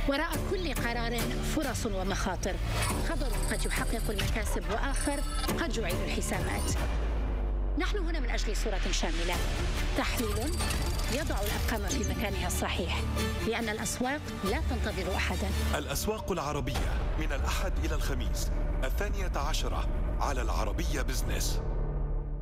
وراء كل قرار فرص ومخاطر، خبر قد يحقق المكاسب وآخر قد يعيد الحسابات. نحن هنا من أجل صورة شاملة، تحليل يضع الأرقام في مكانها الصحيح، لأن الأسواق لا تنتظر أحدا. الأسواق العربية من الأحد إلى الخميس 12 على العربية بزنس.